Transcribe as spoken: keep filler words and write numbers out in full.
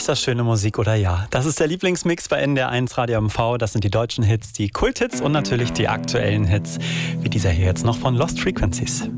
das schöne Musik, oder ja? Das ist der Lieblingsmix bei N D R eins Radio M V. Das sind die deutschen Hits, die Kulthits und natürlich die aktuellen Hits, wie dieser hier jetzt noch von Lost Frequencies.